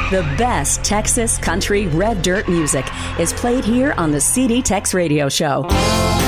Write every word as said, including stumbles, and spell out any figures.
The best Texas country red dirt music is played here on the C D Tex Radio Show.